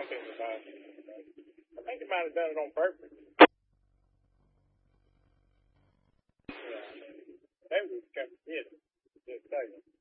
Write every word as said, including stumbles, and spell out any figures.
think about it. I think he might have done it on purpose. Yeah. They was trying to get it. Just tell you.